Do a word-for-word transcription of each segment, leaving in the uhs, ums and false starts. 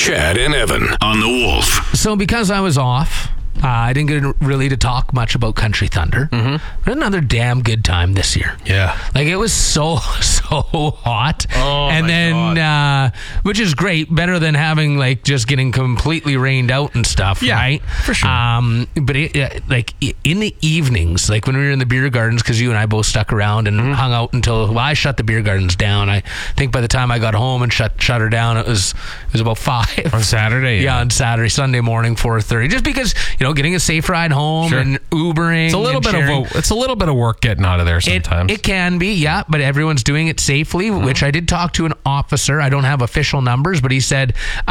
Chad and Evan on The Wolf. So because I was off, uh, I didn't get really to talk much about Country Thunder. Mm-hmm. But another damn good time this year. Yeah. Like, it was so, so hot. Oh, and my then, God. Uh, which is great, better than having, like, just getting completely rained out and stuff, Yeah, right? for sure. Um, but, it, uh, like, i- in the evenings, like when we were in the beer gardens, because you and I both stuck around and Mm-hmm. hung out until, well, I shut the beer gardens down. I think by the time I got home and shut shut her down, it was it was about five. On Saturday? Yeah, on Saturday, Sunday morning, four thirty. Just because, you know, getting a safe ride home Sure. and Ubering. It's a little and bit sharing. of a, it's a little bit of work getting out of there It, sometimes. it can be, yeah, but everyone's doing it safely, which I did talk to an officer. I don't have official numbers, but he said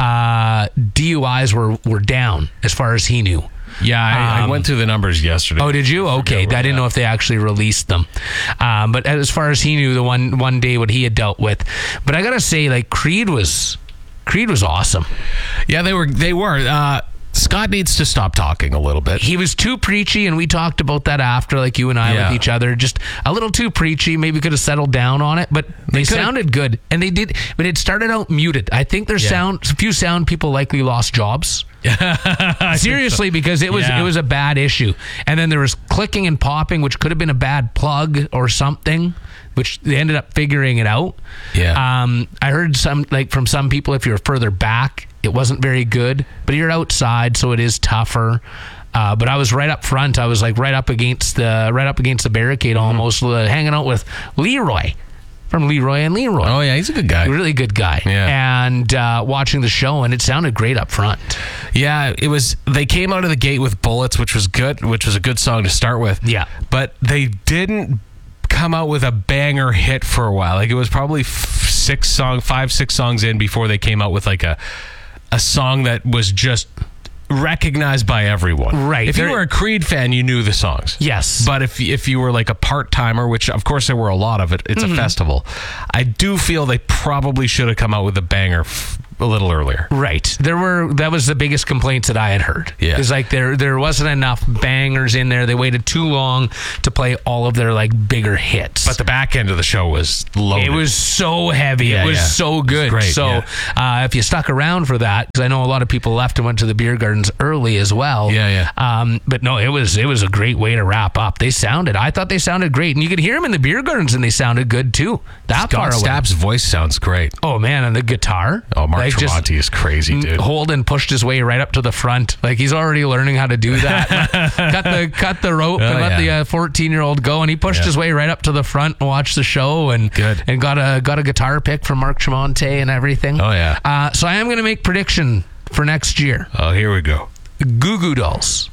uh, D U Is were, were down as far as he knew. yeah, I, I um, went through the numbers yesterday. Oh, did you? Okay, I about didn't that. know if they actually released them. Um, but as far as he knew, the one one day what he had dealt with. But I gotta say, like Creed was, Creed was awesome. Yeah, they were. They were. Uh, Scott needs to stop talking a little bit. He was too preachy, and we talked about that after, like you and I Yeah. with each other. Just a little too preachy. Maybe could have settled down on it, but they, They could've- sounded good, and they did. But it started out muted. I think their Yeah. sound, a few sound people likely lost jobs. Seriously, because it was Yeah. it was a bad issue, and then there was clicking and popping, which could have been a bad plug or something, which they ended up figuring it out. Yeah. Um, I heard some like from some people, if you're further back, it wasn't very good, but you're outside, so it is tougher. Uh, but I was right up front. I was like right up against the right up against the barricade, almost uh, hanging out with Leroy from Leroy and Leroy. Oh yeah, he's a good guy. Really good guy. Yeah. And uh, watching the show, and it sounded great up front. Yeah, it was. They came out of the gate with Bullets, which was good, which was a good song to start with. Yeah. but they didn't come out with a banger hit for a while. Like it was probably f- six song, five, six songs in before they came out with like a a song that was just recognized by everyone. Right. If you There- were a Creed fan, you knew the songs. Yes. But if if you were like a part timer, which of course there were a lot of it, it's Mm-hmm. a festival. I do feel they probably should have come out with a banger f- a little earlier. Right. There were that was the biggest complaints that I had heard. Yeah. It's like there there wasn't enough bangers in there. They waited too long to play all of their like bigger hits. But the back end of the show was loaded. it was so heavy. Yeah, it was yeah. so good. It was great, so yeah. uh, if you stuck around for that, because I know a lot of people left and went to the beer gardens early as well. Yeah, yeah. Um, but no, it was it was a great way to wrap up. They sounded. I thought they sounded great, and you could hear them in the beer gardens, and they sounded good too. That far Scott away. Stapp's voice sounds great. Oh man, and the guitar. Oh, Mark Like, just- Tremonti is crazy, dude. Holden pushed his way right up to the front. Like he's already learning how to do that. cut the cut the rope Oh, and let yeah. the fourteen year old go. And he pushed Yeah. his way right up to the front and watched the show and Good. and got a got a guitar pick from Mark Tremonti and everything. Oh, yeah. Uh, so I am going to make prediction for next year. Oh, here we go. Goo Goo Dolls.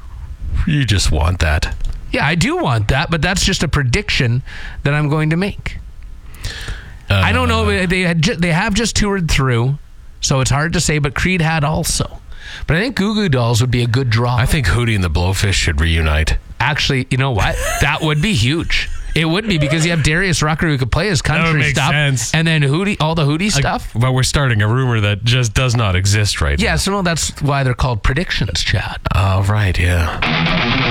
You just want that. Yeah, I do want that, but that's just a prediction that I'm going to make. Uh, I don't know. They had ju- they have just toured through, so it's hard to say. But Creed had also. But I think Goo Goo Dolls would be a good draw. I think Hootie and the Blowfish should reunite. Actually, you know what? That would be huge. It would be because you have Darius Rucker who could play his country make stuff, sense. and then Hootie, all the Hootie stuff. But we're starting a rumor that just does not exist right Yeah, so no, that's why they're called predictions, Chad. now. Oh, right, yeah.